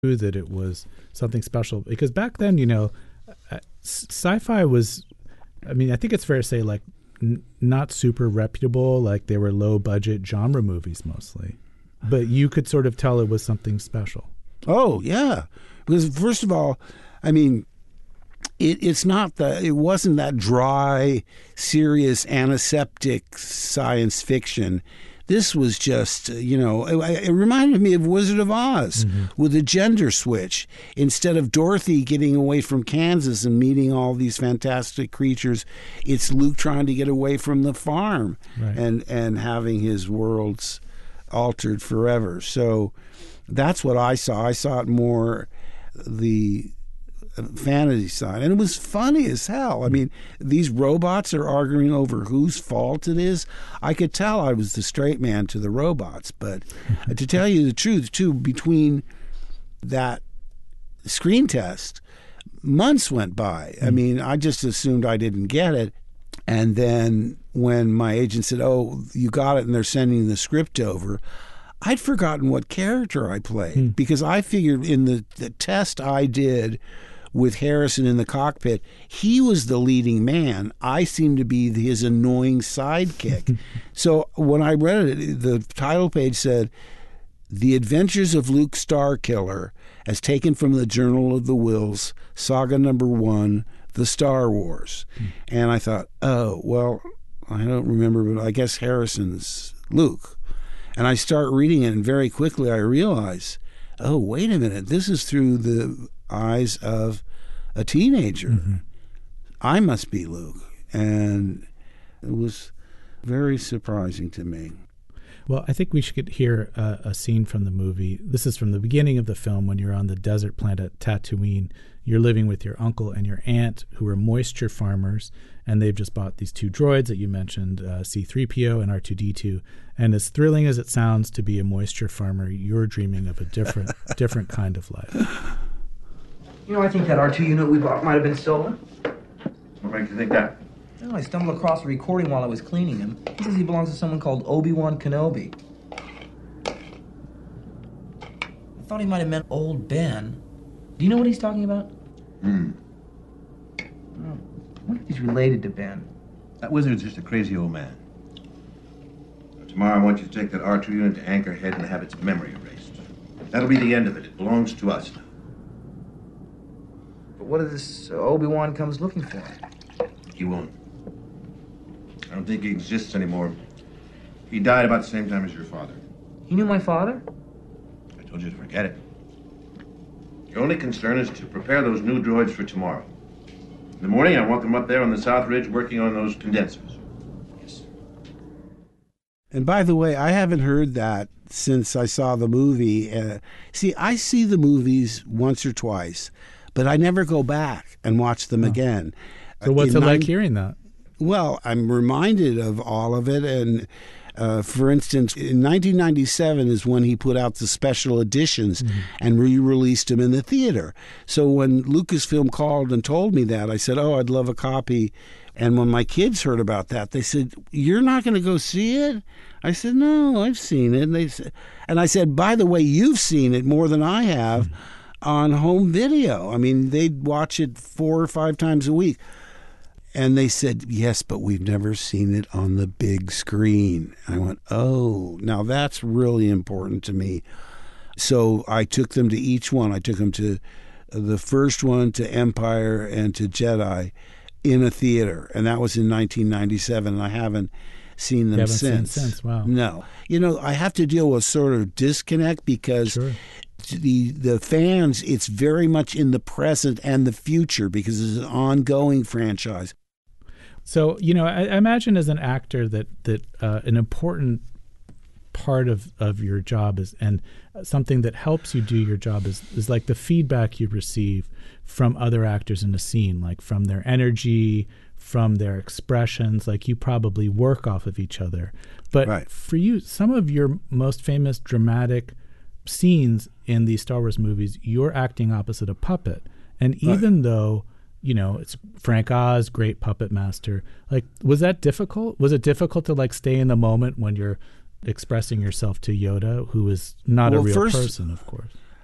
that it was something special? Because back then, sci-fi was, I mean, I think it's fair to say, like, not super reputable. Like, they were low-budget genre movies mostly. But you could sort of tell it was something special. Oh, yeah. Because, first of all, I mean, it wasn't that dry, serious, antiseptic science fiction. This was just, it reminded me of Wizard of Oz with a gender switch. Instead of Dorothy getting away from Kansas and meeting all these fantastic creatures, it's Luke trying to get away from the farm and having his worlds altered forever. So that's what I saw. I saw it more the fantasy side, and it was funny as hell. I mean, these robots are arguing over whose fault it is. I could tell I was the straight man to the robots, but to tell you the truth, too, between that screen test, months went by. I mean, I just assumed I didn't get it, and then when my agent said, "Oh, you got it," and they're sending the script over, I'd forgotten what character I played because I figured in the test I did with Harrison in the cockpit, he was the leading man. I seemed to be his annoying sidekick. So when I read it, the title page said, "The Adventures of Luke Starkiller, as taken from the Journal of the Whills, Saga Number 1, The Star Wars." And I thought, oh, well, I don't remember, but I guess Harrison's Luke. And I start reading it, and very quickly I realize, oh, wait a minute, this is through the eyes of a teenager. I must be Luke. And it was very surprising to me. Well, I think we should hear a scene from the movie. This is from the beginning of the film when you're on the desert planet Tatooine. You're living with your uncle and your aunt, who are moisture farmers, and they've just bought these two droids that you mentioned, C-3PO and R2-D2. And as thrilling as it sounds to be a moisture farmer, you're dreaming of a different kind of life. I think that R2 unit we bought might have been stolen. What makes you think that? Well, I stumbled across a recording while I was cleaning him. He says he belongs to someone called Obi-Wan Kenobi. I thought he might have meant old Ben. Do you know what he's talking about? I wonder if he's related to Ben. That wizard's just a crazy old man. Tomorrow I want you to take that R2 unit to Anchorhead and have its memory erased. That'll be the end of it. It belongs to us now. But what if this Obi-Wan comes looking for him? He won't. I don't think he exists anymore. He died about the same time as your father. He knew my father? I told you to forget it. Your only concern is to prepare those new droids for tomorrow. In the morning, I want them up there on the South Ridge working on those condensers. Yes. And by the way, I haven't heard that since I saw the movie. See, I see the movies once or twice, but I never go back and watch them again. So what's it like hearing that? Well, I'm reminded of all of it. And for instance, in 1997 is when he put out the special editions and re-released them in the theater. So when Lucasfilm called and told me that, I said, oh, I'd love a copy. And when my kids heard about that, they said, you're not going to go see it? I said, no, I've seen it. And I said, by the way, you've seen it more than I have on home video. I mean, they'd watch it 4 or 5 times a week. And they said, yes, but we've never seen it on the big screen. I went, oh, now that's really important to me. So I took them to each one. I took them to the first one, to Empire, and to Jedi in a theater. And that was in 1997. And I haven't seen them since. Wow. No. I have to deal with sort of disconnect because the fans, it's very much in the present and the future because it's an ongoing franchise. So, I imagine as an actor that an important part of your job is, and something that helps you do your job is like the feedback you receive from other actors in a scene, like from their energy, from their expressions, like you probably work off of each other. But for you, some of your most famous dramatic scenes in these Star Wars movies, you're acting opposite a puppet. And even though, it's Frank Oz, great puppet master, like, was that difficult? Was it difficult to stay in the moment when you're expressing yourself to Yoda, who is not a real person, of course?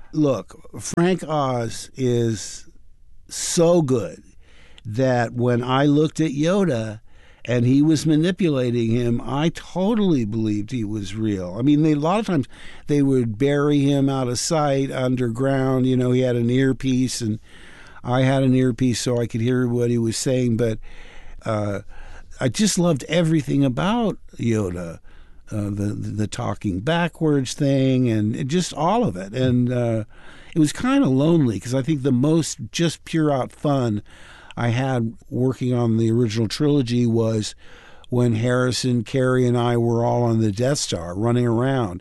Look, Frank Oz is so good that when I looked at Yoda and he was manipulating him, I totally believed he was real. I mean, a lot of times they would bury him out of sight underground. You know, he had an earpiece, and I had an earpiece so I could hear what he was saying. But I just loved everything about Yoda, the talking backwards thing, and just all of it. And it was kind of lonely because I think the most just pure out fun I had working on the original trilogy was when Harrison, Carrie, and I were all on the Death Star running around.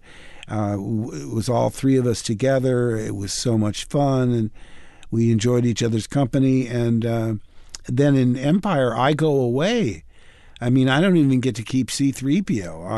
It was all three of us together. It was so much fun, and we enjoyed each other's company. And then in Empire, I go away. I mean, I don't even get to keep C-3PO.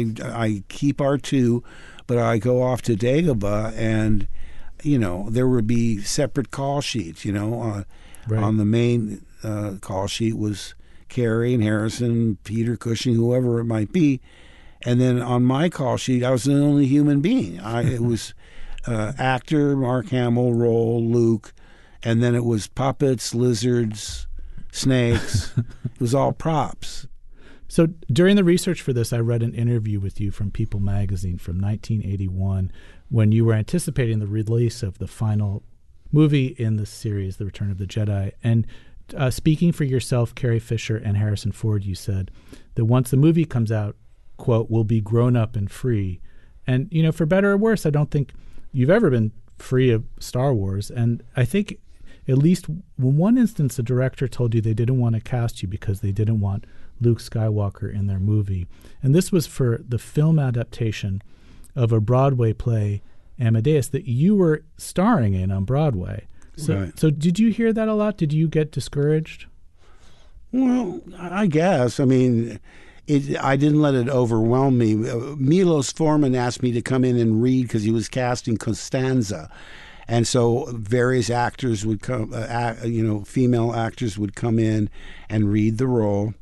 I keep R2, but I go off to Dagobah, and, you know, there would be separate call sheets, you know. Right. On the main call sheet was Carrie and Harrison, Peter Cushing, whoever it might be. And then on my call sheet, I was the only human being. It was actor, Mark Hamill, role, Luke, and then it was puppets, lizards, snakes. It was all props. So during the research for this, I read an interview with you from People magazine from 1981 when you were anticipating the release of the final movie in the series, The Return of the Jedi. And speaking for yourself, Carrie Fisher, and Harrison Ford, you said that once the movie comes out, quote, we'll be grown up and free. And, you know, for better or worse, I don't think you've ever been free of Star Wars. And I think at least in one instance, the director told you they didn't want to cast you because they didn't want Luke Skywalker in their movie. And this was for the film adaptation of a Broadway play, Amadeus, that you were starring in on Broadway. So, right. So did you hear that a lot? Did you get discouraged? Well, I guess. I mean, I didn't let it overwhelm me. Milos Forman asked me to come in and read because he was casting Costanza. And so various actors would come, female actors would come in and read the role.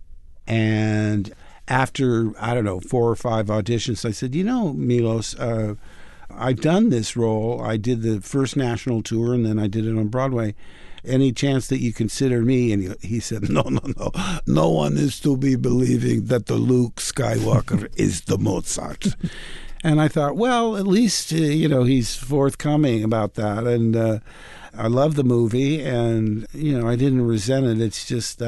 And after, 4 or 5 auditions, I said, Milos, I've done this role. I did the first national tour, and then I did it on Broadway. Any chance that you consider me? And he said, no. No one is to be believing that the Luke Skywalker is the Mozart. And I thought, well, at least, he's forthcoming about that. And I love the movie, and, I didn't resent it. It's just,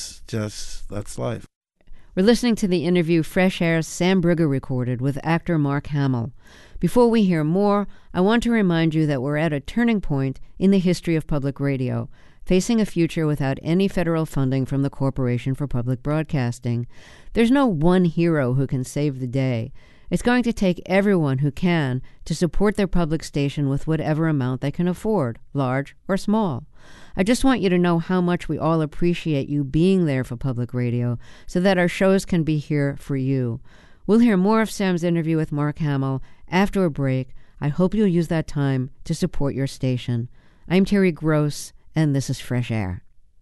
that's life. We're listening to the interview Fresh Air's Sam Briger recorded with actor Mark Hamill. Before we hear more, I want to remind you that we're at a turning point in the history of public radio, facing a future without any federal funding from the Corporation for Public Broadcasting. There's no one hero who can save the day. It's going to take everyone who can to support their public station with whatever amount they can afford, large or small. I just want you to know how much we all appreciate you being there for public radio so that our shows can be here for you. We'll hear more of Sam's interview with Mark Hamill after a break. I hope you'll use that time to support your station. I'm Terry Gross, and this is Fresh Air.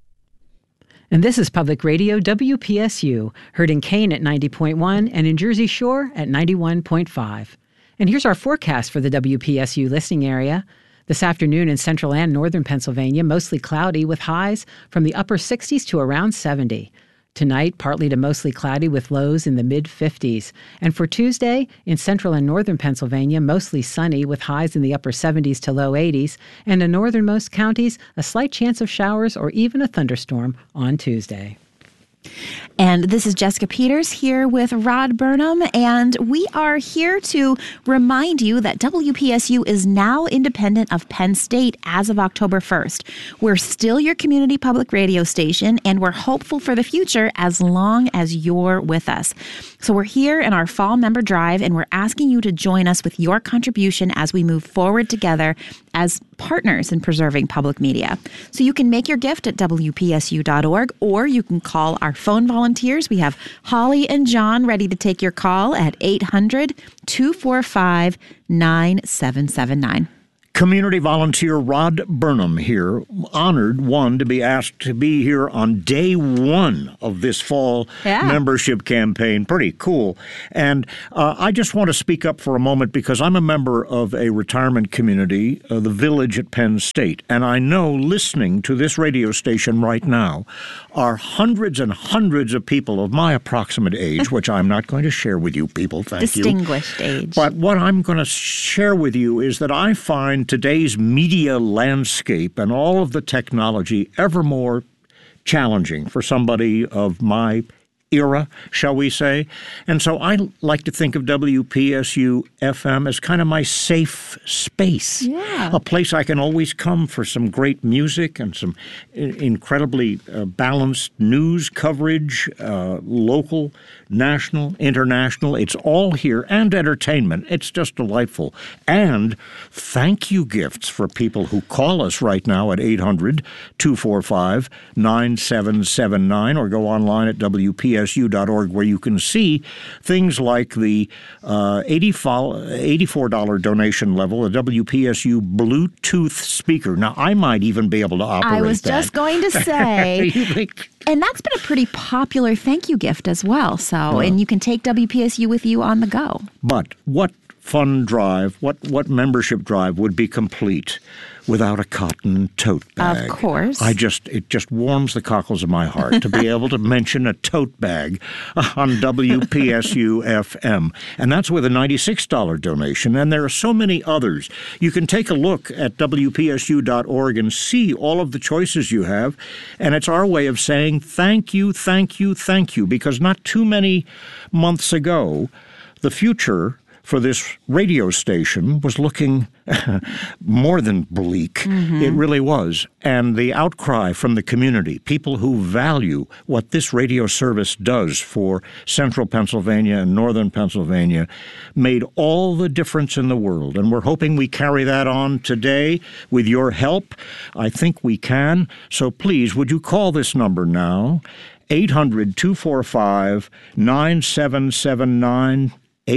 And this is Public Radio WPSU, heard in Kane at 90.1 and in Jersey Shore at 91.5. And here's our forecast for the WPSU listening area. This afternoon in central and northern Pennsylvania, mostly cloudy with highs from the upper 60s to around 70. Tonight, partly to mostly cloudy with lows in the mid-50s. And for Tuesday, in central and northern Pennsylvania, mostly sunny with highs in the upper 70s to low 80s. And in northernmost counties, a slight chance of showers or even a thunderstorm on Tuesday. And this is Jessica Peters here with Rod Burnham, and we are here to remind you that WPSU is now independent of Penn State as of October 1st. We're still your community public radio station, and we're hopeful for the future as long as you're with us. So we're here in our fall member drive, and we're asking you to join us with your contribution as we move forward together as partners in preserving public media. So you can make your gift at WPSU.org, or you can call our phone volunteers. We have Holly and John ready to take your call at 800-245-9779. Community volunteer Rod Burnham here, honored, to be asked to be here on day one of this fall membership campaign. Pretty cool. And I just want to speak up for a moment because I'm a member of a retirement community, the Village at Penn State, and I know listening to this radio station right now are hundreds and hundreds of people of my approximate age, which I'm not going to share with you people, thank you. Distinguished age. But what I'm going to share with you is that I find today's media landscape and all of the technology ever more challenging for somebody of my era, shall we say. And so I like to think of WPSU FM as kind of my safe space, a place I can always come for some great music and some incredibly balanced news coverage, local, national, international. It's all here, and entertainment. It's just delightful. And thank you gifts for people who call us right now at 800-245-9779 or go online at WPSU.org where you can see things like the $84 donation level, a WPSU Bluetooth speaker. Now, I might even be able to operate that. I was just going to say. And that's been a pretty popular thank you gift as well. So, and you can take WPSU with you on the go. But what fun drive, what membership drive would be complete without a cotton tote bag? Of course. It just warms the cockles of my heart to be able to mention a tote bag on WPSU FM. And that's with a $96 donation. And there are so many others. You can take a look at WPSU.org and see all of the choices you have. And it's our way of saying thank you, thank you, thank you. Because not too many months ago, the future for this radio station was looking more than bleak. Mm-hmm. It really was. And the outcry from the community, people who value what this radio service does for central Pennsylvania and northern Pennsylvania, made all the difference in the world. And we're hoping we carry that on today with your help. I think we can. So please, would you call this number now, 800-245-9779,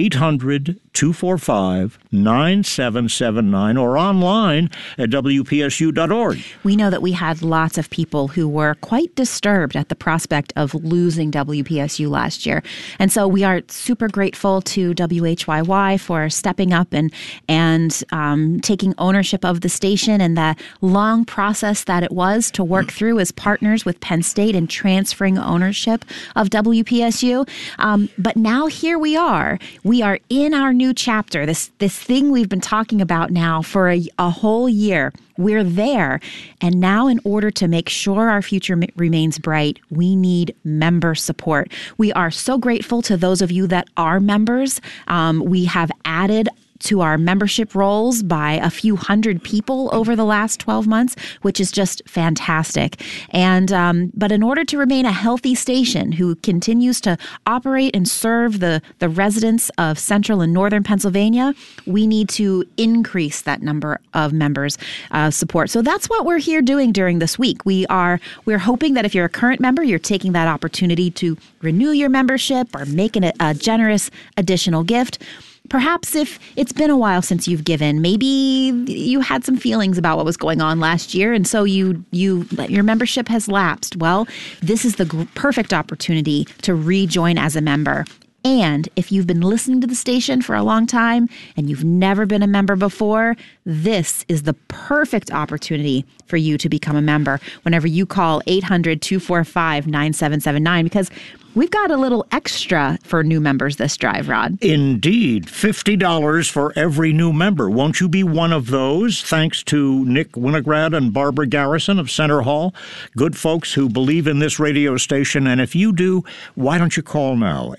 800-245-9779 or online at WPSU.org. We know that we had lots of people who were quite disturbed at the prospect of losing WPSU last year. And so we are super grateful to WHYY for stepping up and taking ownership of the station and the long process that it was to work through as partners with Penn State and transferring ownership of WPSU. But now here we are. We are in our new chapter, this thing we've been talking about now for a whole year. We're there. And now in order to make sure our future remains bright, we need member support. We are so grateful to those of you that are members. We have added to our membership rolls by a few hundred people over the last 12 months, which is just fantastic. And but in order to remain a healthy station who continues to operate and serve the residents of central and northern Pennsylvania, we need to increase that number of members support. So that's what we're here doing during this week. We're hoping that if you're a current member, you're taking that opportunity to renew your membership or make a generous additional gift. Perhaps if it's been a while since you've given, maybe you had some feelings about what was going on last year, and so your membership has lapsed. Well, this is the perfect opportunity to rejoin as a member. And if you've been listening to the station for a long time and you've never been a member before, this is the perfect opportunity for you to become a member whenever you call 800-245-9779, because we've got a little extra for new members this drive, Rod. Indeed. $50 for every new member. Won't you be one of those? Thanks to Nick Winograd and Barbara Garrison of Center Hall. Good folks who believe in this radio station. And if you do, why don't you call now?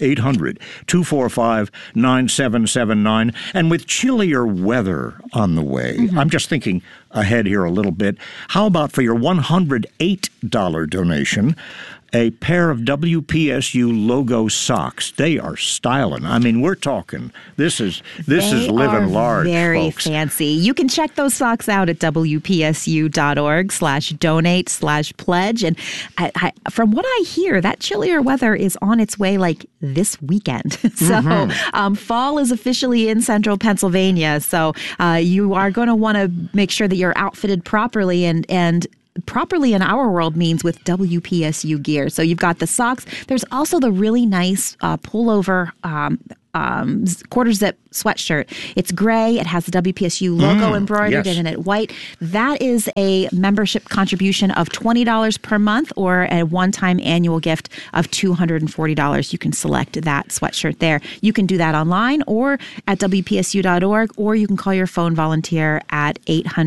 800-245-9779. And with chillier weather on the way, I'm just thinking ahead here a little bit. How about for your $108 donation, a pair of WPSU logo socks. They are styling. I mean, we're talking. This is living large, very folks. fancy. You can check those socks out at WPSU.org/donate/pledge. And from what I hear, that chillier weather is on its way like this weekend. So fall is officially in central Pennsylvania. So you are going to want to make sure that you're outfitted properly, and properly in our world means with WPSU gear. So you've got the socks. There's also the really nice pullover quarter zip sweatshirt. It's gray. It has the WPSU logo embroidered in it white. That is a membership contribution of $20 per month or a one-time annual gift of $240. You can select that sweatshirt there. You can do that online or at WPSU.org, or you can call your phone volunteer at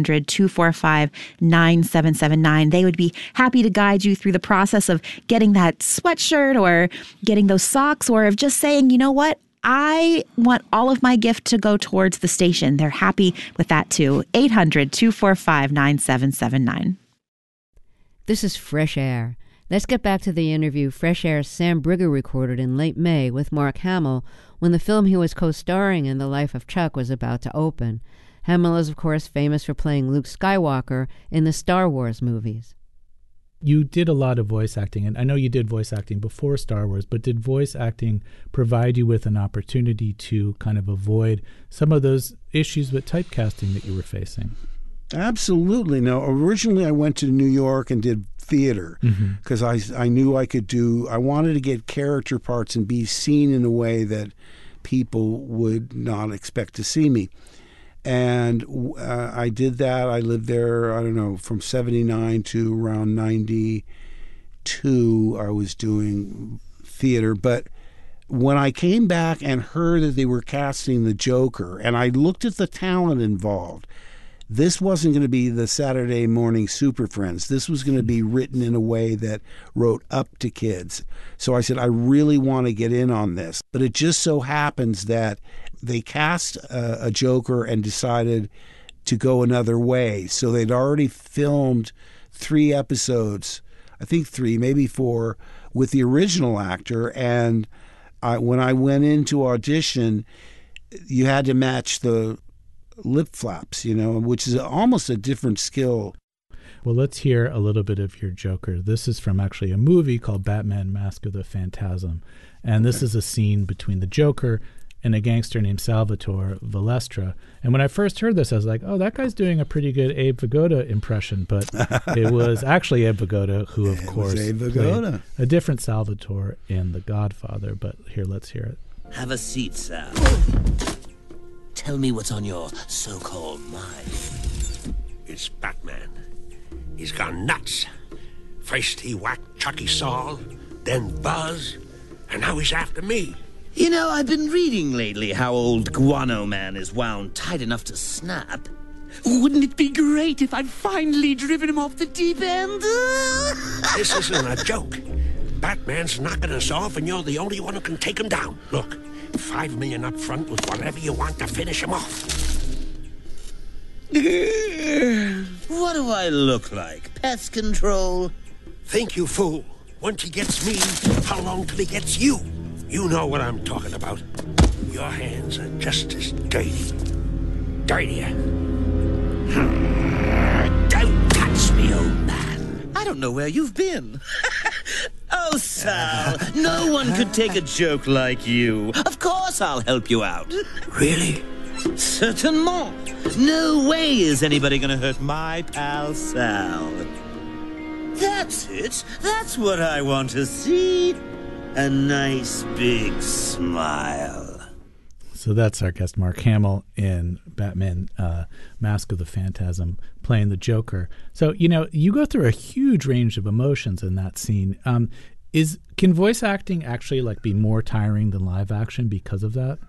800-245-9779. They would be happy to guide you through the process of getting that sweatshirt or getting those socks, or of just saying, you know what? I want all of my gift to go towards the station. They're happy with that too. 800-245-9779. This is Fresh Air. Let's get back to the interview Fresh Air's Sam Briger recorded in late May with Mark Hamill when the film he was co-starring in, The Life of Chuck, was about to open. Hamill is, of course, famous for playing Luke Skywalker in the Star Wars movies. You did a lot of voice acting, and I know you did voice acting before Star Wars, but did voice acting provide you with an opportunity to kind of avoid some of those issues with typecasting that you were facing? Absolutely. No, originally I went to New York and did theater because I knew I wanted to get character parts and be seen in a way that people would not expect to see me. And I did that. I lived there, I don't know, from 79 to around 92, I was doing theater. But when I came back and heard that they were casting the Joker, and I looked at the talent involved, this wasn't going to be the Saturday morning Super Friends. This was going to be written in a way that wrote up to kids. So I said, I really want to get in on this. But it just so happens that they cast a Joker and decided to go another way. So they'd already filmed 3 episodes, I think 3, maybe 4, with the original actor. And when I went into audition, you had to match the lip flaps, which is almost a different skill. Well, let's hear a little bit of your Joker. This is from actually a movie called Batman Mask of the Phantasm. And this is a scene between the Joker and a gangster named Salvatore Valestra. And when I first heard this, I was like, oh, that guy's doing a pretty good Abe Vigoda impression. But it was actually Abe Vigoda who, of course, played a different Salvatore in The Godfather. But here, let's hear it. Have a seat, Sal. Tell me what's on your so-called mind. It's Batman. He's gone nuts. First he whacked Chucky Saul, then Buzz, and now he's after me. You know, I've been reading lately how old Guano Man is wound tight enough to snap. Wouldn't it be great if I'd finally driven him off the deep end? This isn't a joke. Batman's knocking us off, and you're the only one who can take him down. Look, $5 million up front with whatever you want to finish him off. What do I look like? Pest control? Think, you fool. Once he gets me, how long till he gets you? You know what I'm talking about. Your hands are just as dirty. Dirtier. Don't touch me, old man. I don't know where you've been. Oh, Sal, no one could take a joke like you. Of course I'll help you out. Really? Certainement. No way is anybody gonna hurt my pal Sal. That's it. That's what I want to see. A nice big smile. So that's our guest, Mark Hamill, in Batman Mask of the Phantasm, playing the Joker. So, you go through a huge range of emotions in that scene. Can voice acting actually be more tiring than live action because of that?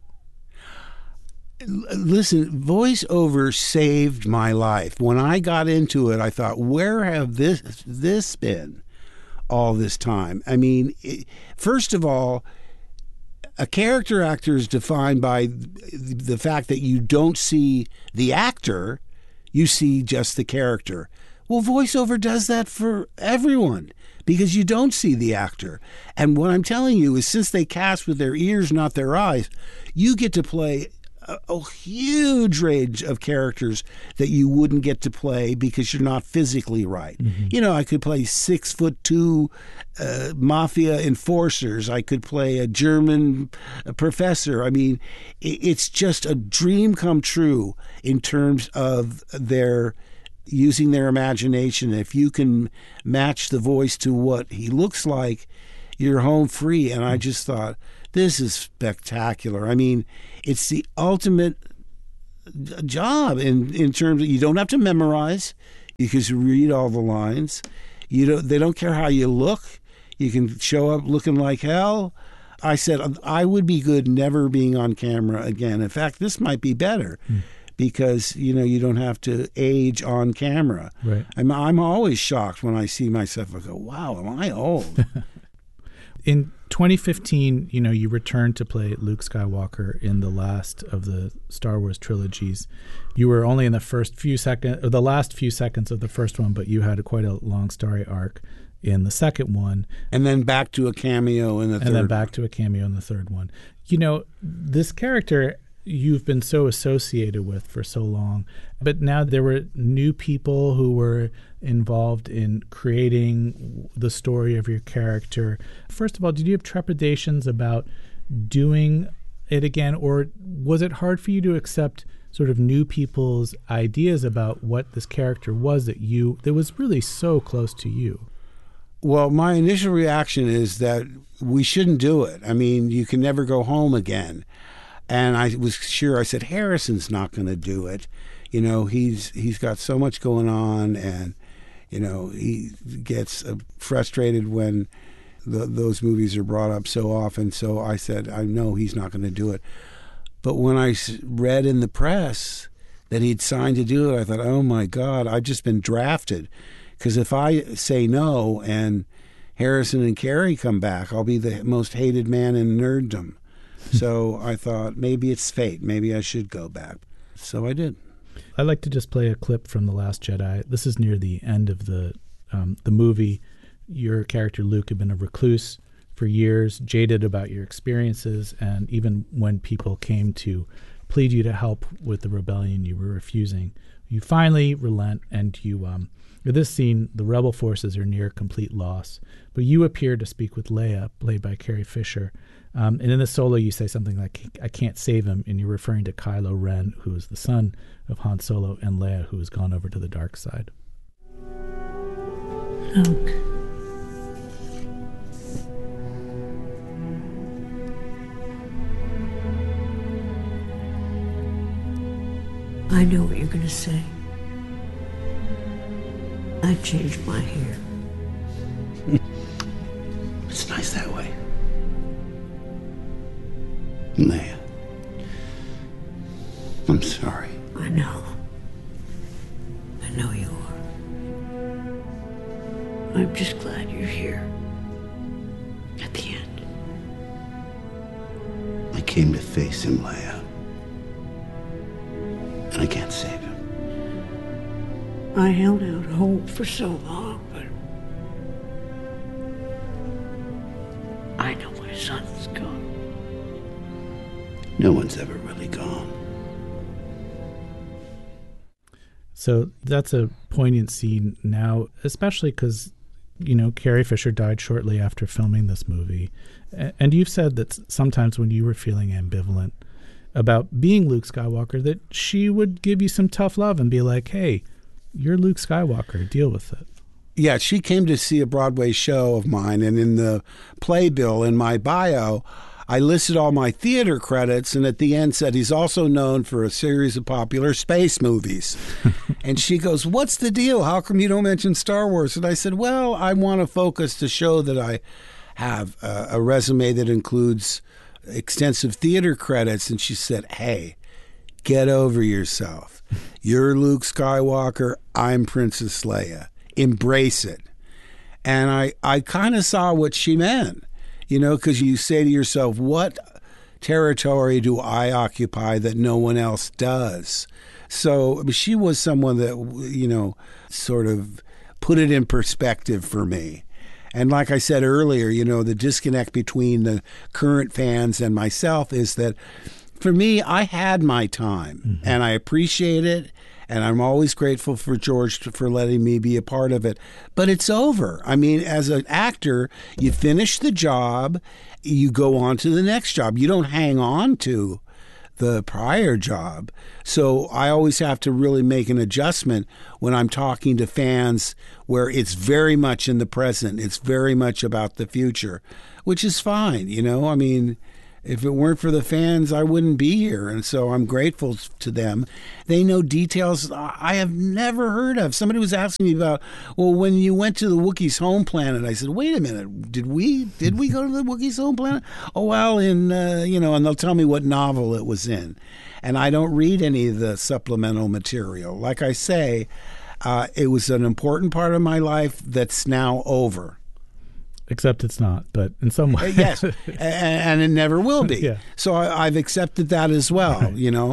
Listen, voiceover saved my life. When I got into it, I thought, where have this been all this time? I mean, first of all, a character actor is defined by the fact that you don't see the actor, you see just the character. Well, voiceover does that for everyone because you don't see the actor. And what I'm telling you is since they cast with their ears, not their eyes, you get to play a huge range of characters that you wouldn't get to play because you're not physically right. You know, I could play 6'2" mafia enforcers. I could play a German professor. I mean, it's just a dream come true in terms of their using their imagination. If you can match the voice to what he looks like, you're home free. And I just thought, this is spectacular. I mean, it's the ultimate job in terms of you don't have to memorize. You can read all the lines. They don't care how you look. You can show up looking like hell. I said I would be good never being on camera again. In fact, this might be better because you don't have to age on camera. Right. I'm always shocked when I see myself. I go, wow, am I old? In 2015, you returned to play Luke Skywalker in the last of the Star Wars trilogies. You were only in the last few seconds of the first one, but you had quite a long story arc in the second one. And then back to a cameo in the third one. And then back to a cameo in the third one. This character you've been so associated with for so long, but now there were new people who were involved in creating the story of your character. First of all, did you have trepidations about doing it again, or was it hard for you to accept sort of new people's ideas about what this character was that was really so close to you? Well, my initial reaction is that we shouldn't do it. I mean, you can never go home again. And I was sure, I said, Harrison's not going to do it. He's got so much going on, and, he gets frustrated when those movies are brought up so often. So I said, I know he's not going to do it. But when I read in the press that he'd signed to do it, I thought, oh, my God, I've just been drafted. Because if I say no and Harrison and Carrie come back, I'll be the most hated man in nerddom. So I thought maybe it's fate. Maybe I should go back. So I did. I'd like to just play a clip from The Last Jedi. This is near the end of the movie. Your character, Luke, had been a recluse for years, jaded about your experiences, and even when people came to plead you to help with the rebellion, you were refusing. You finally relent, and in this scene, the rebel forces are near complete loss. But you appear to speak with Leia, played by Carrie Fisher. And in the solo, you say something like, I can't save him, and you're referring to Kylo Ren, who is the son of Han Solo, and Leia, who has gone over to the dark side. Luke. I know what you're going to say. I changed my hair. It's nice that way. Leia, I'm sorry. I know. I know you are. I'm just glad you're here. At the end. I came to face him, Leia. And I can't save him. I held out hope for so long, but I know my son's gone. No one's ever really gone. So that's a poignant scene now, especially because, Carrie Fisher died shortly after filming this movie. And you've said that sometimes when you were feeling ambivalent about being Luke Skywalker, that she would give you some tough love and be like, hey, you're Luke Skywalker, deal with it. Yeah, she came to see a Broadway show of mine, and in the playbill in my bio, I listed all my theater credits, and at the end said he's also known for a series of popular space movies. And she goes, what's the deal? How come you don't mention Star Wars? And I said, well, I want to focus to show that I have a resume that includes extensive theater credits. And she said, hey, get over yourself. You're Luke Skywalker. I'm Princess Leia. Embrace it. And I kind of saw what she meant. Because you say to yourself, what territory do I occupy that no one else does? So she was someone that, sort of put it in perspective for me. And like I said earlier, the disconnect between the current fans and myself is that for me, I had my time and I appreciate it. And I'm always grateful for George for letting me be a part of it. But it's over. I mean, as an actor, you finish the job, you go on to the next job. You don't hang on to the prior job. So I always have to really make an adjustment when I'm talking to fans where it's very much in the present. It's very much about the future, which is fine. I mean, if it weren't for the fans, I wouldn't be here. And so I'm grateful to them. They know details I have never heard of. Somebody was asking me about, well, when you went to the Wookiees' home planet, I said, wait a minute, did we go to the Wookiees' home planet? Oh, well, and they'll tell me what novel it was in. And I don't read any of the supplemental material. Like I say, it was an important part of my life that's now over. Except it's not, but in some way. Yes, and it never will be. Yeah. So I've accepted that as well,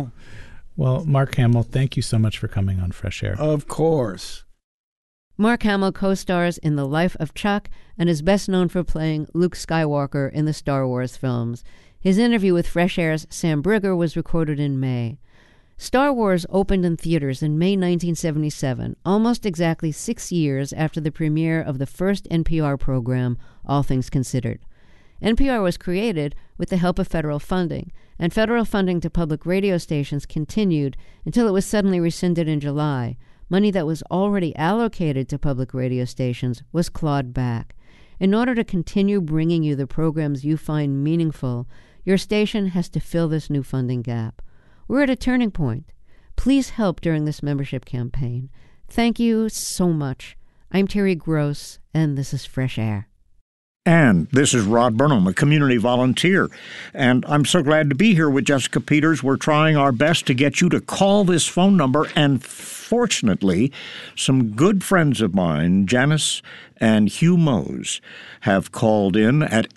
Well, Mark Hamill, thank you so much for coming on Fresh Air. Of course. Mark Hamill co-stars in The Life of Chuck and is best known for playing Luke Skywalker in the Star Wars films. His interview with Fresh Air's Sam Brugger was recorded in May. Star Wars opened in theaters in May 1977, almost exactly 6 years after the premiere of the first NPR program, All Things Considered. NPR was created with the help of federal funding, and federal funding to public radio stations continued until it was suddenly rescinded in July. Money that was already allocated to public radio stations was clawed back. In order to continue bringing you the programs you find meaningful, your station has to fill this new funding gap. We're at a turning point. Please help during this membership campaign. Thank you so much. I'm Terry Gross, and this is Fresh Air. And this is Rod Burnham, a community volunteer. And I'm so glad to be here with Jessica Peters. We're trying our best to get you to call this phone number. And fortunately, some good friends of mine, Janice and Hugh Mose, have called in at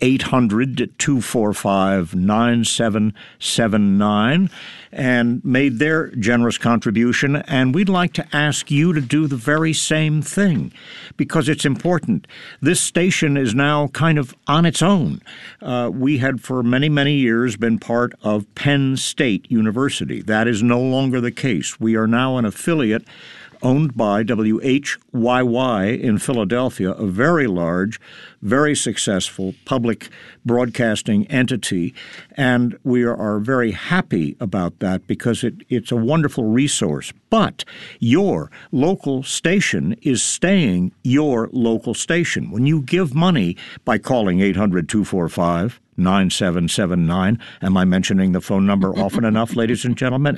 800-245-9779 and made their generous contribution. And we'd like to ask you to do the very same thing because it's important. This station is now kind of on its own. We had for many, many years been part of Penn State University. That is no longer the case. We are now an affiliate owned by WHYY in Philadelphia, a very large, very successful public broadcasting entity. And we are very happy about that because it's a wonderful resource. But your local station is staying your local station. When you give money by calling 800-245-9779. Am I mentioning the phone number often enough, ladies and gentlemen?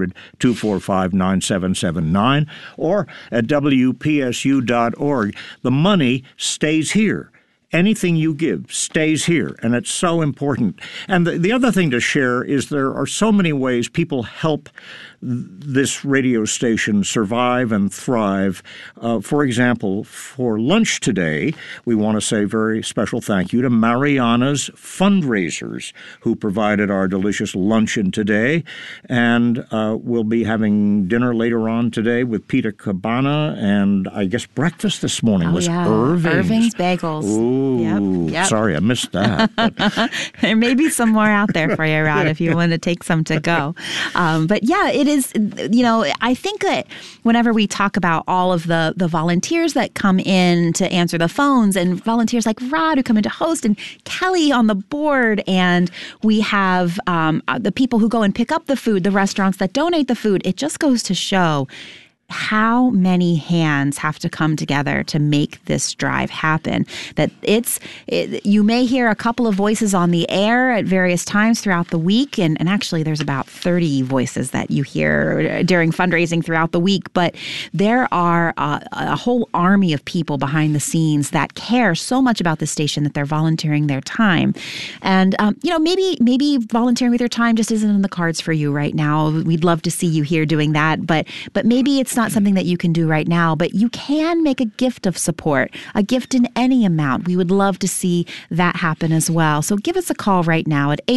800-245-9779 or at WPSU.org. The money stays here. Anything you give stays here, and it's so important. And the other thing to share is there are so many ways people help this radio station survive and thrive. For example, for lunch today, we want to say very special thank you to Mariana's Fundraisers, who provided our delicious luncheon today. And we'll be having dinner later on today with Peter Cabana, and I guess breakfast this morning was Irving's Bagels. Ooh, Yep. Sorry, I missed that. There may be some more out there for you, Rod, if you want to take some to go. But yeah, it is, I think that whenever we talk about all of the volunteers that come in to answer the phones and volunteers like Rod who come in to host and Kelly on the board, and we have the people who go and pick up the food, the restaurants that donate the food, it just goes to show how many hands have to come together to make this drive happen. That you may hear a couple of voices on the air at various times throughout the week, and actually there's about 30 voices that you hear during fundraising throughout the week, but there are a whole army of people behind the scenes that care so much about the station that they're volunteering their time. And, maybe volunteering with your time just isn't in the cards for you right now. We'd love to see you here doing that, but maybe it's not something that you can do right now, but you can make a gift of support, a gift in any amount. We would love to see that happen as well. So give us a call right now at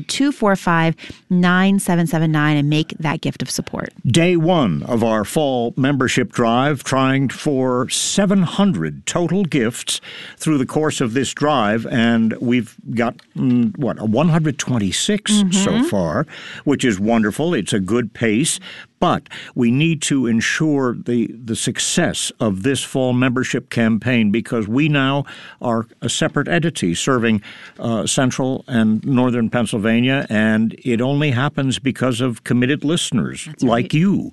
800-245-9779 and make that gift of support. Day one of our fall membership drive, trying for 700 total gifts through the course of this drive, and we've got, 126 so far, which is wonderful. It's a good pace. But we need to ensure the success of this fall membership campaign, because we now are a separate entity serving central and northern Pennsylvania, and it only happens because of committed listeners like you.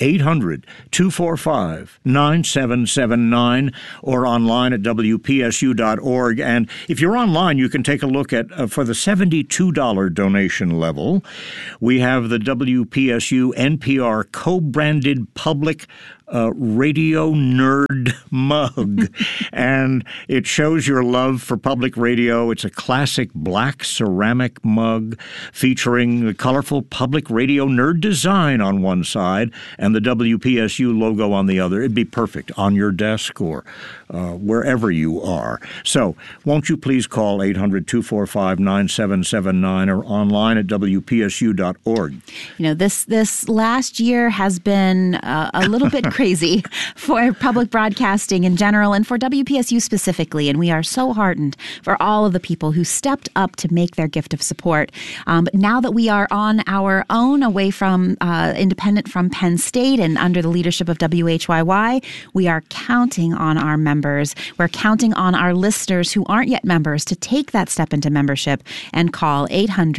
800-245-9779 or online at WPSU.org. And if you're online, you can take a look at, for the $72 donation level, we have the WPSU NPR co-branded public radio nerd mug, and it shows your love for public radio. It's a classic black ceramic mug featuring the colorful public radio nerd design on one side and the WPSU logo on the other. It'd be perfect on your desk or wherever you are. So won't you please call 800-245-9779 or online at WPSU.org. You know, this last year has been a little bit crazy for public broadcasting in general and for WPSU specifically. And we are so heartened for all of the people who stepped up to make their gift of support. But now that we are on our own, away from independent from Penn State and under the leadership of WHYY, we are counting on our members. We're counting on our listeners who aren't yet members to take that step into membership and call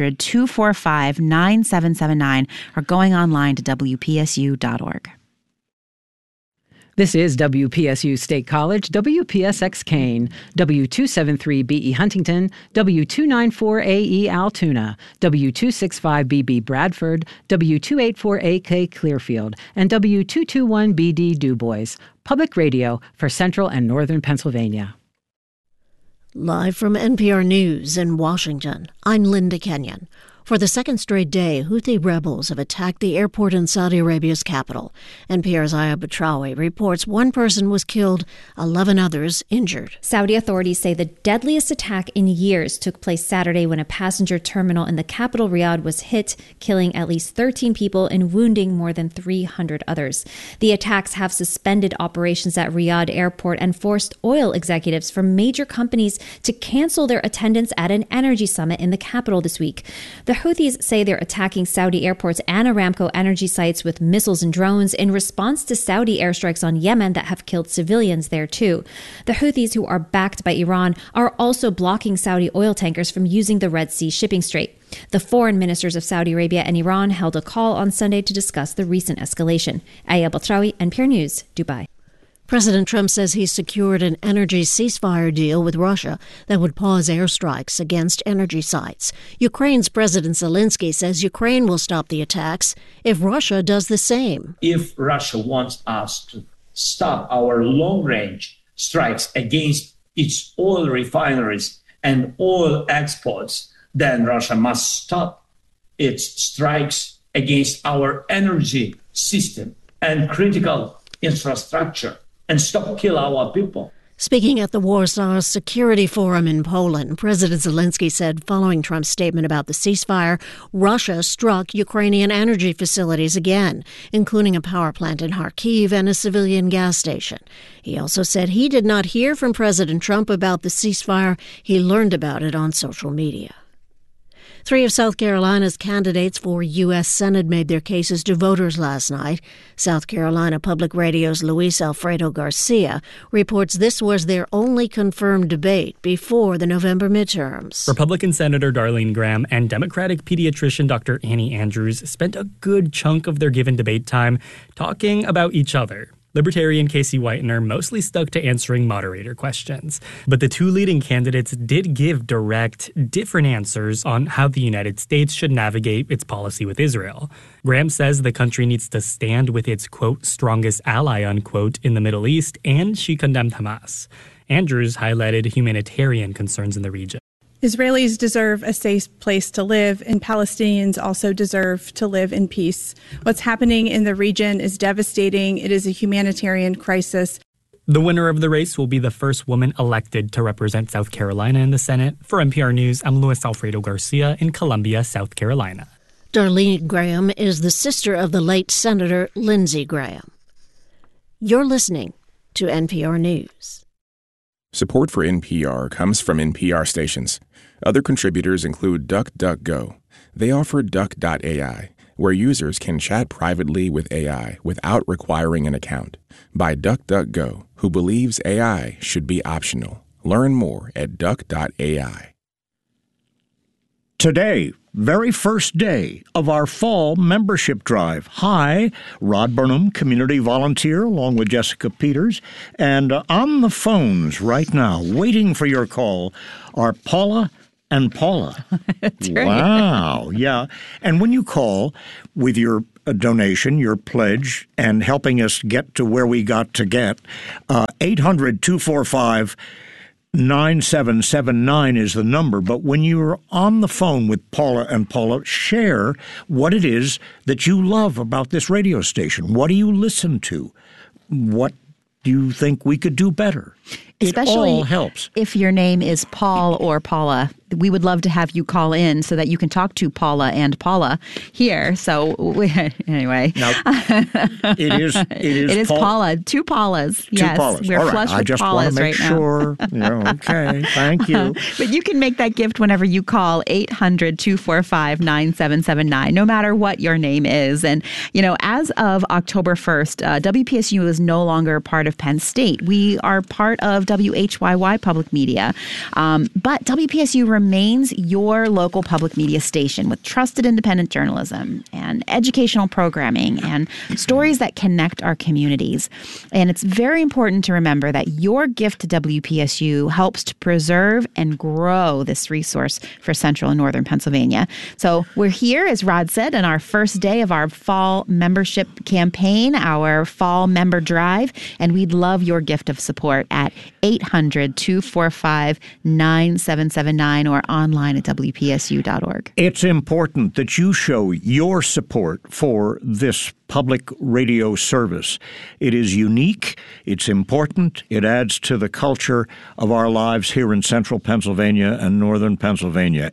800-245-9779 or going online to WPSU.org. This is WPSU State College, WPSX Kane, W273BE Huntington, W294AE Altoona, W265BB Bradford, W284AK Clearfield, and W221BD DuBois. Public radio for Central and Northern Pennsylvania. Live from NPR News in Washington, I'm Linda Kenyon. For the second straight day, Houthi rebels have attacked the airport in Saudi Arabia's capital. NPR's Aya Batrawi reports one person was killed, 11 others injured. Saudi authorities say the deadliest attack in years took place Saturday when a passenger terminal in the capital Riyadh was hit, killing at least 13 people and wounding more than 300 others. The attacks have suspended operations at Riyadh airport and forced oil executives from major companies to cancel their attendance at an energy summit in the capital this week. The Houthis say they're attacking Saudi airports and Aramco energy sites with missiles and drones in response to Saudi airstrikes on Yemen that have killed civilians there too. The Houthis, who are backed by Iran, are also blocking Saudi oil tankers from using the Red Sea shipping strait. The foreign ministers of Saudi Arabia and Iran held a call on Sunday to discuss the recent escalation. Aya Batrawi, NPR News, Dubai. President Trump says he's secured an energy ceasefire deal with Russia that would pause airstrikes against energy sites. Ukraine's President Zelensky says Ukraine will stop the attacks if Russia does the same. If Russia wants us to stop our long-range strikes against its oil refineries and oil exports, then Russia must stop its strikes against our energy system and critical infrastructure and stop kill our people. Speaking at the Warsaw Security Forum in Poland, President Zelensky said following Trump's statement about the ceasefire, Russia struck Ukrainian energy facilities again, including a power plant in Kharkiv and a civilian gas station. He also said he did not hear from President Trump about the ceasefire. He learned about it on social media. 3 of South Carolina's candidates for U.S. Senate made their cases to voters last night. South Carolina Public Radio's Luis Alfredo Garcia reports this was their only confirmed debate before the November midterms. Republican Senator Darlene Graham and Democratic pediatrician Dr. Annie Andrews spent a good chunk of their given debate time talking about each other. Libertarian Casey Whitener mostly stuck to answering moderator questions. But the two leading candidates did give direct, different answers on how the United States should navigate its policy with Israel. Graham says the country needs to stand with its, quote, strongest ally, unquote, in the Middle East, and she condemned Hamas. Andrews highlighted humanitarian concerns in the region. Israelis deserve a safe place to live, and Palestinians also deserve to live in peace. What's happening in the region is devastating. It is a humanitarian crisis. The winner of the race will be the first woman elected to represent South Carolina in the Senate. For NPR News, I'm Luis Alfredo Garcia in Columbia, South Carolina. Darlene Graham is the sister of the late Senator Lindsey Graham. You're listening to NPR News. Support for NPR comes from NPR stations. Other contributors include DuckDuckGo. They offer Duck.ai, where users can chat privately with AI without requiring an account. By DuckDuckGo, who believes AI should be optional. Learn more at Duck.ai. Today, very first day of our fall membership drive. Hi, Rod Burnham, community volunteer, along with Jessica Peters. And on the phones right now, waiting for your call, are Paula and Paula. That's right. Wow, yeah. And when you call with your donation, your pledge, and helping us get to where we got to get, 800-245-9779 is the number. But when you're on the phone with Paula and Paula, share what it is that you love about this radio station. What do you listen to? What do you think we could do better? Especially it all helps. If your name is Paul or Paula. We would love to have you call in so that you can talk to Paula and Paula here. So anyway. Now, it is Paula. Two Paulas. Two yes. Paulas. We're all flush right. with I just Paulas want to make right sure. now. Okay. Thank you. But you can make that gift whenever you call 800-245-9779, no matter what your name is. And, as of October 1st, WPSU is no longer part of Penn State. We are part of WHYY Public Media. But WPSU remains your local public media station with trusted independent journalism and educational programming and stories that connect our communities. And it's very important to remember that your gift to WPSU helps to preserve and grow this resource for central and northern Pennsylvania. So we're here, as Rod said, on our first day of our fall membership campaign, our fall member drive, and we'd love your gift of support at 800-245-9779 or online at WPSU.org. It's important that you show your support for this public radio service. It is unique, it's important, it adds to the culture of our lives here in central Pennsylvania and northern Pennsylvania.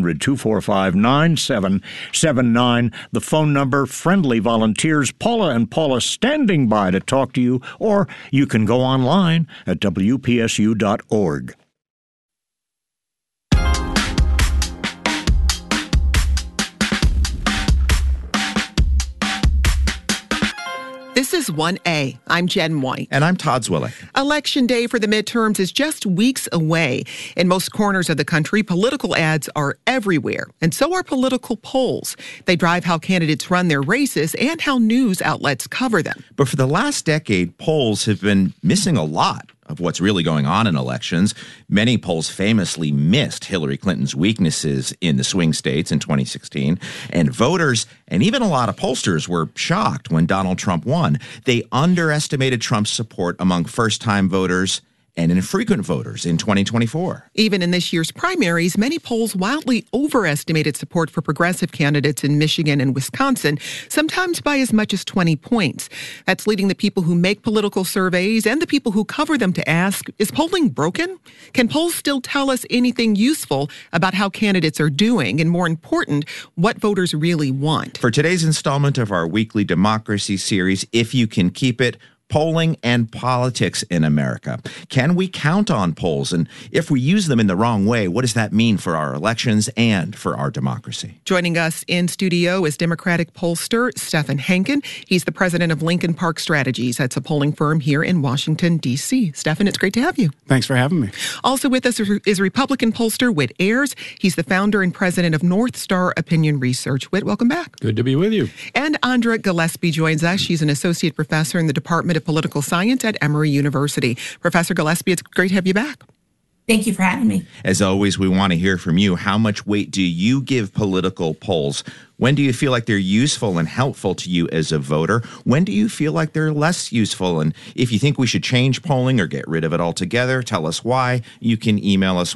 800-245-9779, the phone number, friendly volunteers, Paula and Paula standing by to talk to you, or you can go online at WPSU.org. This is 1A. I'm Jen White. And I'm Todd Zwillick. Election day for the midterms is just weeks away. In most corners of the country, political ads are everywhere, and so are political polls. They drive how candidates run their races and how news outlets cover them. But for the last decade, polls have been missing a lot of what's really going on in elections. Many polls famously missed Hillary Clinton's weaknesses in the swing states in 2016, and voters and even a lot of pollsters were shocked when Donald Trump won. They underestimated Trump's support among first-time voters and infrequent voters in 2024. Even in this year's primaries, many polls wildly overestimated support for progressive candidates in Michigan and Wisconsin, sometimes by as much as 20 points. That's leading the people who make political surveys and the people who cover them to ask, is polling broken? Can polls still tell us anything useful about how candidates are doing? And more important, what voters really want? For today's installment of our weekly democracy series, If You Can Keep It, Polling and Politics in America. Can we count on polls? And if we use them in the wrong way, what does that mean for our elections and for our democracy? Joining us in studio is Democratic pollster Stephen Henkin. He's the president of Lincoln Park Strategies. That's a polling firm here in Washington, D.C. Stephen, it's great to have you. Thanks for having me. Also with us is Republican pollster Whit Ayers. He's the founder and president of North Star Opinion Research. Whit, welcome back. Good to be with you. And Andra Gillespie joins us. She's an associate professor in the Department of Political Science at Emory University. Professor Gillespie, it's great to have you back. Thank you for having me. As always, we want to hear from you. How much weight do you give political polls? When do you feel like they're useful and helpful to you as a voter? When do you feel like they're less useful? And if you think we should change polling or get rid of it altogether, tell us why. You can email us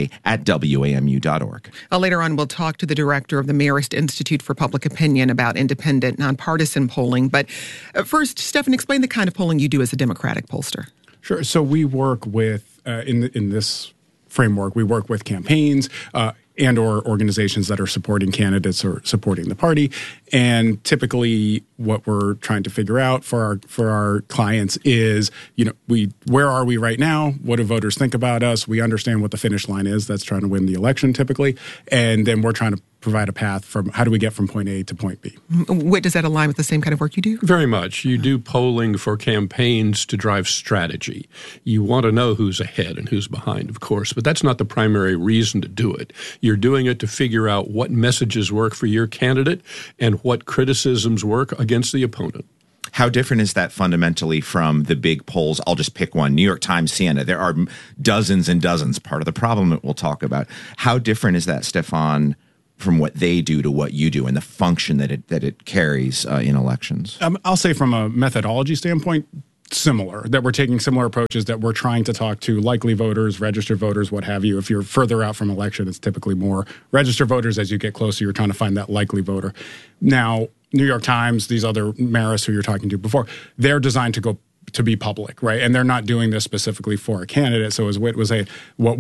1a@wamu.org. Later on, we'll talk to the director of the Marist Institute for Public Opinion about independent, nonpartisan polling. But first, Stefan, explain the kind of polling you do as a Democratic pollster. Sure. So we work with, in this framework, we work with campaigns and or organizations that are supporting candidates or supporting the party. And typically what we're trying to figure out for our clients is, where are we right now? What do voters think about us? We understand what the finish line is. That's trying to win the election typically. And then we're trying to provide a path from how do we get from point A to point B. Does that align with the same kind of work you do? Very much. You do polling for campaigns to drive strategy. You want to know who's ahead and who's behind, of course, but that's not the primary reason to do it. You're doing it to figure out what messages work for your candidate and what criticisms work against the opponent. How different is that fundamentally from the big polls? I'll just pick one. New York Times, CNN. There are dozens and dozens. Part of the problem that we'll talk about. How different is that, Stefan, from what they do to what you do and the function that it carries in elections? I'll say from a methodology standpoint, similar, that we're taking similar approaches, that we're trying to talk to likely voters, registered voters, what have you. If you're further out from election, it's typically more registered voters. As you get closer, you're trying to find that likely voter. Now, New York Times, these other Marist who you're talking to before, they're designed to be public, right? And they're not doing this specifically for a candidate. So as Whit was saying,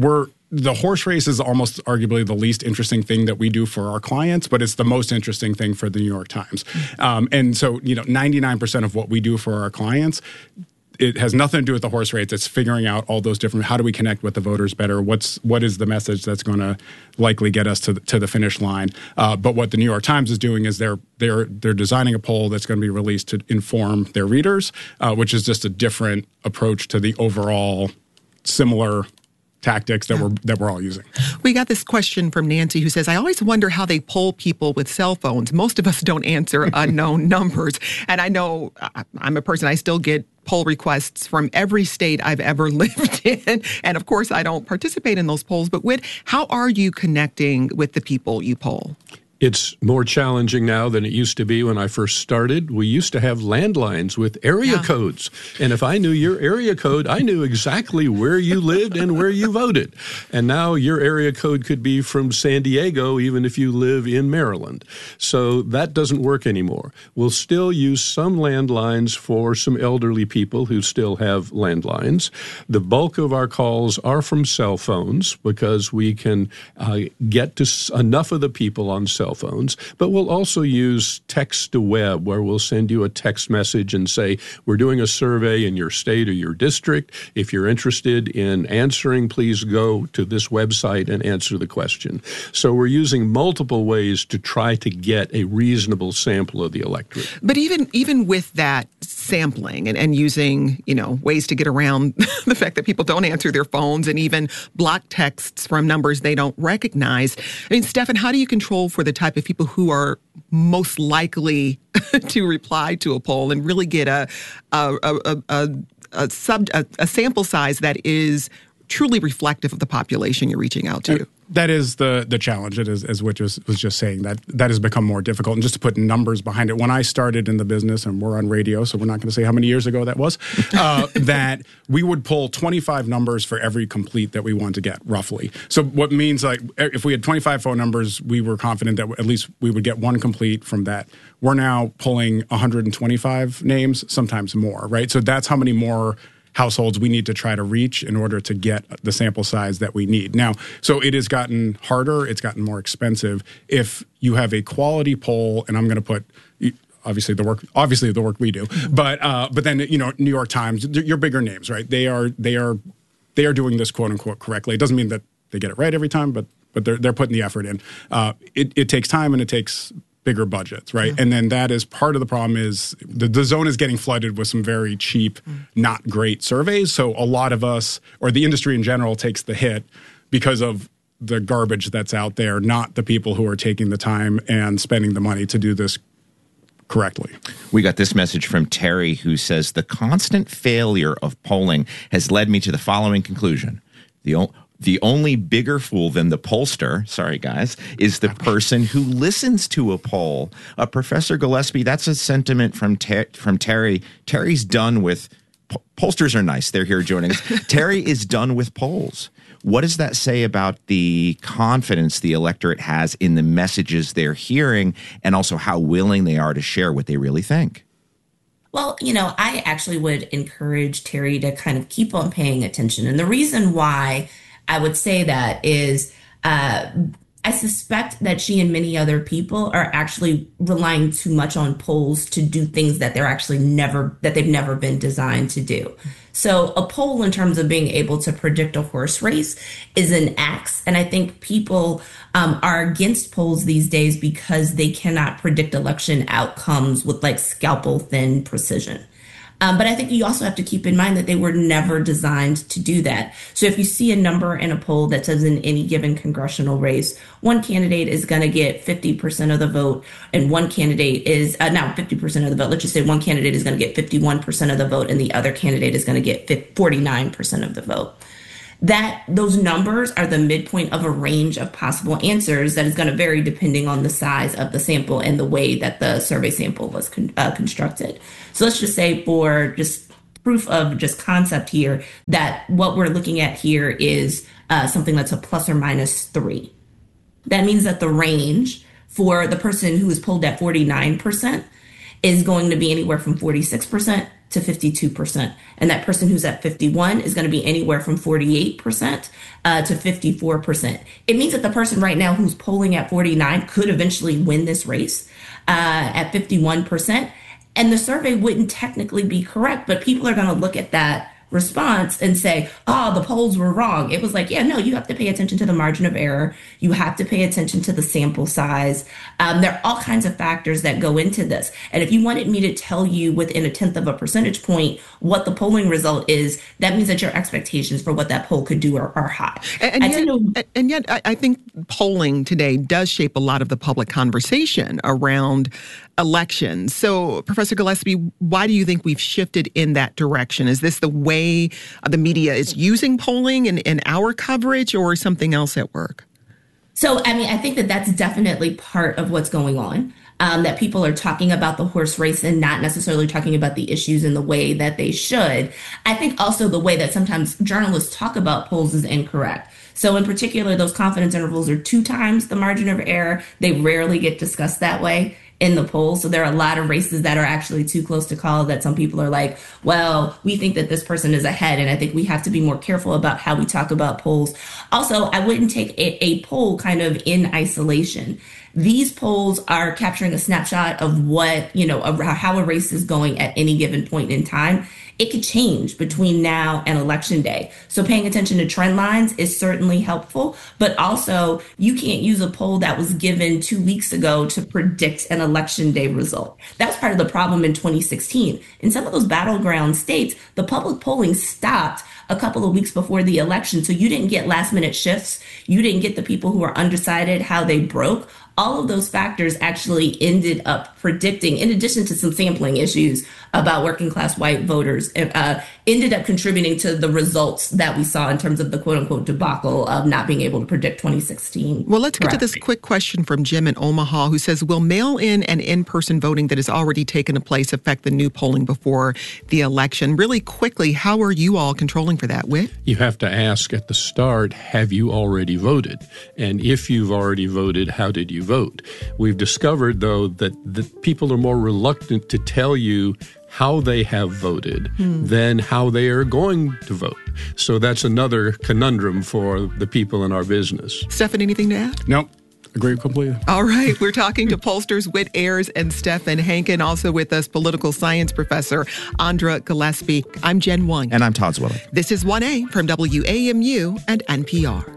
the horse race is almost arguably the least interesting thing that we do for our clients, but it's the most interesting thing for the New York Times. And so, 99% of what we do for our clients, it has nothing to do with the horse race. It's figuring out all those different, how do we connect with the voters better? What is the message that's going to likely get us to the finish line? But what the New York Times is doing is they're designing a poll that's going to be released to inform their readers, which is just a different approach to the overall similar tactics that we're all using. We got this question from Nancy who says, I always wonder how they poll people with cell phones. Most of us don't answer unknown numbers. And I know I'm a person, I still get poll requests from every state I've ever lived in. And of course, I don't participate in those polls. But Whit, how are you connecting with the people you poll? It's more challenging now than it used to be when I first started. We used to have landlines with area codes. And if I knew your area code, I knew exactly where you lived and where you voted. And now your area code could be from San Diego, even if you live in Maryland. So that doesn't work anymore. We'll still use some landlines for some elderly people who still have landlines. The bulk of our calls are from cell phones because we can get to enough of the people on cell phones, but we'll also use text to web, where we'll send you a text message and say, we're doing a survey in your state or your district. If you're interested in answering, please go to this website and answer the question. So we're using multiple ways to try to get a reasonable sample of the electorate. But even with that sampling and using, ways to get around the fact that people don't answer their phones and even block texts from numbers they don't recognize. I mean, Stefan, how do you control for the type of people who are most likely to reply to a poll and really get a sample size that is truly reflective of the population you're reaching out to? That is the challenge. It is, as Whit was just saying, that has become more difficult. And just to put numbers behind it, when I started in the business, and we're on radio, so we're not going to say how many years ago that was, that we would pull 25 numbers for every complete that we want to get, roughly. So what means, like, if we had 25 phone numbers, we were confident that at least we would get one complete from that. We're now pulling 125 names, sometimes more, right? So that's how many more households we need to try to reach in order to get the sample size that we need. Now, so it has gotten harder, it's gotten more expensive. If you have a quality poll, and I'm going to put obviously the work we do, but then New York Times, your bigger names, right? They are doing this quote unquote correctly. It doesn't mean that they get it right every time, but they're putting the effort in. It takes time and it takes bigger budgets, right? Mm-hmm. And then that is part of the problem is the zone is getting flooded with some very cheap, not great surveys. So a lot of us, or the industry in general, takes the hit because of the garbage that's out there, not the people who are taking the time and spending the money to do this correctly. We got this message from Terry, who says, the constant failure of polling has led me to the following conclusion. The only bigger fool than the pollster, sorry guys, is the person who listens to a poll. Professor Gillespie, that's a sentiment from Terry. Terry's done with pollsters are nice. They're here joining us. Terry is done with polls. What does that say about the confidence the electorate has in the messages they're hearing, and also how willing they are to share what they really think? Well, I actually would encourage Terry to kind of keep on paying attention. And the reason why I would say that is I suspect that she and many other people are actually relying too much on polls to do things that they've never been designed to do. So a poll in terms of being able to predict a horse race is an axe. And I think people are against polls these days because they cannot predict election outcomes with like scalpel thin precision. But I think you also have to keep in mind that they were never designed to do that. So if you see a number in a poll that says in any given congressional race, one candidate is going to get 50% of the vote and one candidate is not 50% of the vote. Let's just say one candidate is going to get 51% of the vote and the other candidate is going to get 49% of the vote. Those numbers are the midpoint of a range of possible answers that is going to vary depending on the size of the sample and the way that the survey sample was constructed. So let's just say, for just proof of just concept here, that what we're looking at here is something that's a plus or minus 3. That means that the range for the person who is polled at 49% is going to be anywhere from 46% to 52%. And that person who's at 51 is going to be anywhere from 48% to 54%. It means that the person right now who's polling at 49 could eventually win this race at 51%. And the survey wouldn't technically be correct, but people are going to look at that response and say, oh, the polls were wrong. It was like, yeah, no, you have to pay attention to the margin of error. You have to pay attention to the sample size. There are all kinds of factors that go into this. And if you wanted me to tell you within 1/10 of a percentage point what the polling result is, that means that your expectations for what that poll could do are high. And yet, I think polling today does shape a lot of the public conversation around elections. So, Professor Gillespie, why do you think we've shifted in that direction? Is this the way the media is using polling in our coverage, or something else at work? So, I think that that's definitely part of what's going on. That people are talking about the horse race and not necessarily talking about the issues in the way that they should. I think also the way that sometimes journalists talk about polls is incorrect. So in particular, those confidence intervals are 2 times the margin of error. They rarely get discussed that way in the poll. So there are a lot of races that are actually too close to call that some people are like, well, we think that this person is ahead. And I think we have to be more careful about how we talk about polls. Also, I wouldn't take a poll kind of in isolation. These polls are capturing a snapshot of what, of how a race is going at any given point in time. It could change between now and election day. So paying attention to trend lines is certainly helpful, but also you can't use a poll that was given 2 weeks ago to predict an election day result. That was part of the problem in 2016. In some of those battleground states, the public polling stopped a couple of weeks before the election. So you didn't get last minute shifts. You didn't get the people who were undecided, how they broke. All of those factors actually ended up predicting, in addition to some sampling issues about working class white voters, ended up contributing to the results that we saw in terms of the quote unquote debacle of not being able to predict 2016. Well, let's get to this quick question from Jim in Omaha, who says, will mail-in and in-person voting that has already taken place affect the new polling before the election? Really quickly, how are you all controlling for that, Whit? You have to ask at the start, have you already voted? And if you've already voted, how did you vote? We've discovered, though, that people are more reluctant to tell you how they have voted than how they are going to vote. So that's another conundrum for the people in our business. Stefan, anything to add? Nope. Agree completely. All right. We're talking to pollsters Whit Ayers and Stefan Hankin. Also with us, political science professor Andra Gillespie. I'm Jen White. And I'm Todd Zwilling. This is 1A from WAMU and NPR.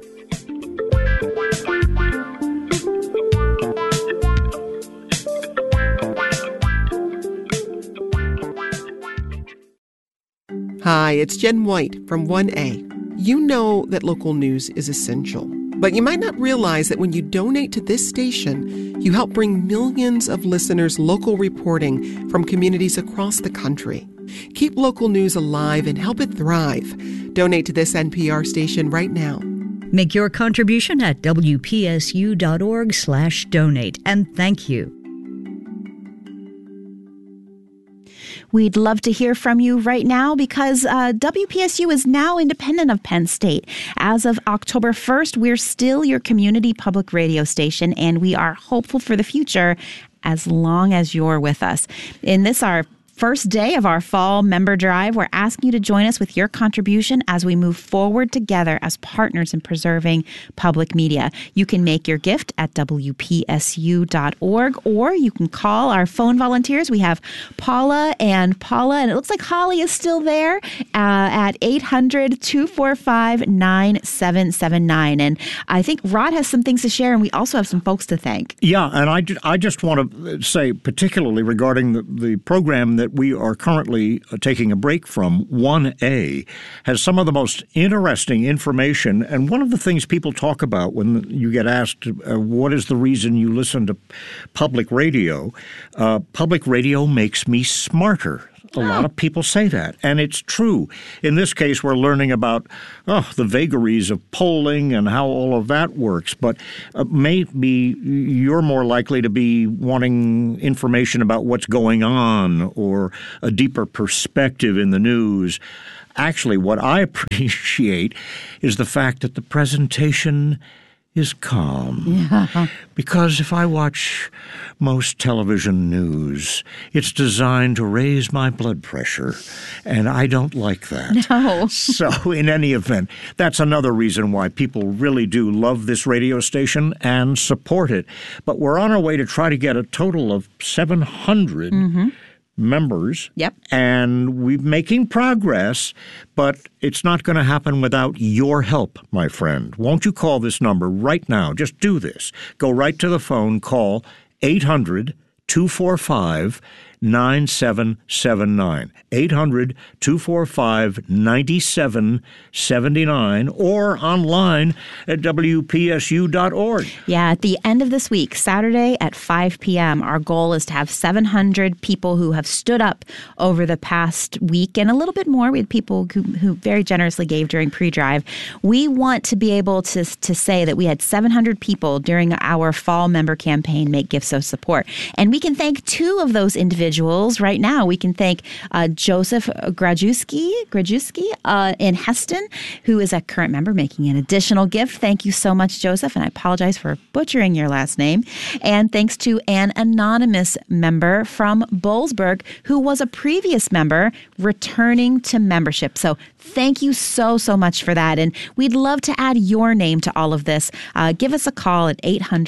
Hi, it's Jen White from 1A. You know that local news is essential, but you might not realize that when you donate to this station, you help bring millions of listeners local reporting from communities across the country. Keep local news alive and help it thrive. Donate to this NPR station right now. Make your contribution at wpsu.org/donate. And thank you. We'd love to hear from you right now because WPSU is now independent of Penn State. As of October 1st, we're still your community public radio station, and we are hopeful for the future as long as you're with us. In this, our first day of our fall member drive, we're asking you to join us with your contribution as we move forward together as partners in preserving public media. You can make your gift at WPSU.org, or you can call our phone volunteers. We have Paula, and it looks like Holly is still there at 800-245-9779. And I think Rod has some things to share, and we also have some folks to thank. Yeah, and I just want to say, particularly regarding the program that we are currently taking a break from, 1A, has some of the most interesting information. And one of the things people talk about when you get asked, what is the reason you listen to public radio? Public radio makes me smarter. A lot of people say that, and it's true. In this case, we're learning about the vagaries of polling and how all of that works, but maybe you're more likely to be wanting information about what's going on or a deeper perspective in the news. Actually, what I appreciate is the fact that the presentation is calm. Yeah. Because if I watch most television news, it's designed to raise my blood pressure, and I don't like that. No. So in any event, that's another reason why people really do love this radio station and support it. But we're on our way to try to get a total of 700 members. Yep. And we're making progress, but it's not going to happen without your help, my friend. Won't you call this number right now? Just do this. Go right to the phone, call 800-245-9779. 800-245-9779, or online at WPSU.org. Yeah, at the end of this week, Saturday at 5 p.m., our goal is to have 700 people who have stood up over the past week, and a little bit more. We had people who very generously gave during pre-drive. We want to be able to say that we had 700 people during our fall member campaign make gifts of support. And we can thank two of those individuals right now. We can thank Joseph Grajewski in Heston, who is a current member making an additional gift. Thank you so much, Joseph, and I apologize for butchering your last name. And thanks to an anonymous member from Boalsburg, who was a previous member returning to membership. So thank you so much for that. And we'd love to add your name to all of this. Give us a call at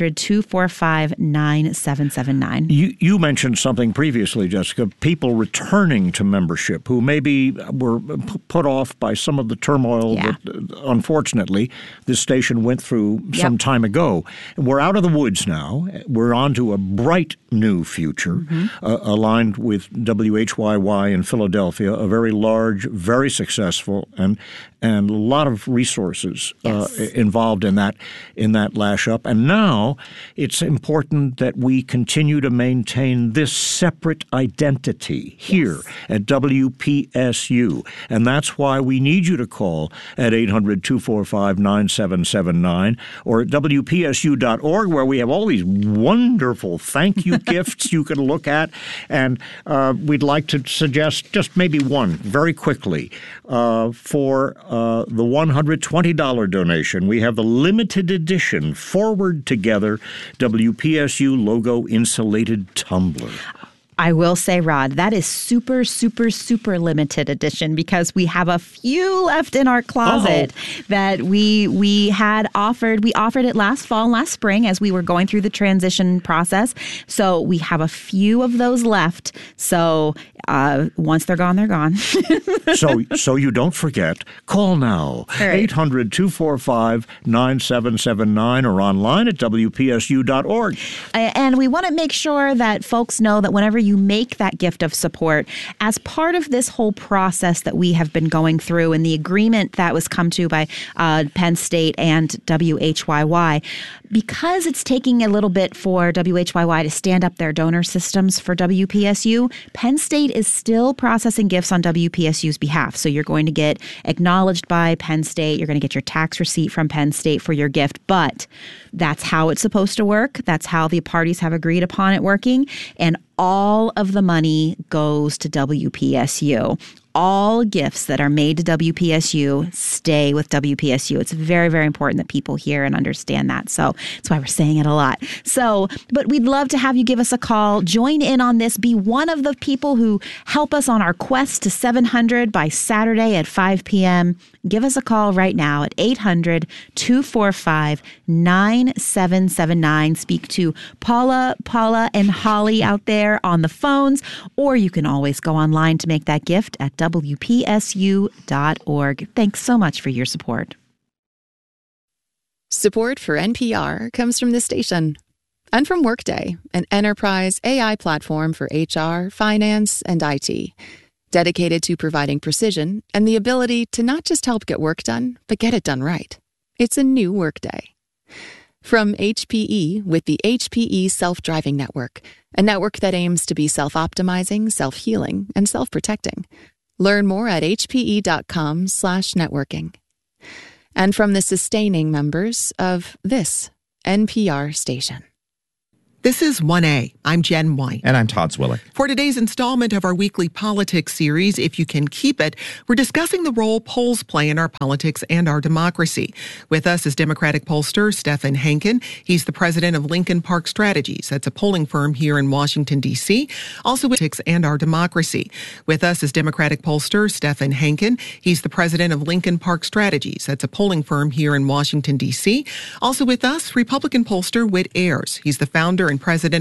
800-245-9779. You mentioned something previously, Jessica, people returning to membership who maybe were put off by some of the turmoil that, unfortunately, this station went through some time ago. We're out of the woods now. We're on to a bright new future, aligned with WHYY in Philadelphia, a very large, very successful, and a lot of resources involved in that lash up. And now it's important that we continue to maintain this separate identity here at WPSU. And that's why we need you to call at 800-245-9779 or at WPSU.org, where we have all these wonderful thank you gifts you can look at. And we'd like to suggest just maybe one very quickly for the $120 donation. We have the limited edition Forward Together WPSU logo insulated tumbler. I will say, Rod, that is super limited edition because we have a few left in our closet that we had offered. We offered it last fall and last spring as we were going through the transition process. So we have a few of those left. So once they're gone, they're gone. So you don't forget, call now, 800-245-9779 or online at WPSU.org. And we want to make sure that folks know that whenever you make that gift of support, as part of this whole process that we have been going through and the agreement that was come to by Penn State and WHYY, because it's taking a little bit for WHYY to stand up their donor systems for WPSU, Penn State is still processing gifts on WPSU's behalf. So you're going to get acknowledged by Penn State. You're going to get your tax receipt from Penn State for your gift. But that's how it's supposed to work. That's how the parties have agreed upon it working. And all of the money goes to WPSU. All gifts that are made to WPSU stay with WPSU. It's very, very important that people hear and understand that. So that's why we're saying it a lot. So, but we'd love to have you give us a call. Join in on this. Be one of the people who help us on our quest to 700 by Saturday at 5 p.m. Give us a call right now at 800-245-9779. Speak to Paula, and Holly out there on the phones, or you can always go online to make that gift at WPSU.org. Thanks so much for your support. Support for NPR comes from this station and from Workday, an enterprise AI platform for HR, finance, and IT, dedicated to providing precision and the ability to not just help get work done, but get it done right. It's a new Workday. From HPE with the HPE Self-Driving Network, a network that aims to be self-optimizing, self-healing, and self-protecting. Learn more at hpe.com/networking. And from the sustaining members of this NPR station. This is 1A. I'm Jen White. And I'm Todd Swillick. For today's installment of our weekly politics series, If You Can Keep It, we're discussing the role polls play in our politics and our democracy. With us is Democratic pollster Stephen Hankin. He's the president of Lincoln Park Strategies. That's a polling firm here in Washington, D.C. Also with politics and our democracy. With us is Democratic pollster Stephen Hankin. He's the president of Lincoln Park Strategies. That's a polling firm here in Washington, D.C. Also with us, Republican pollster Whit Ayers. He's the founder and president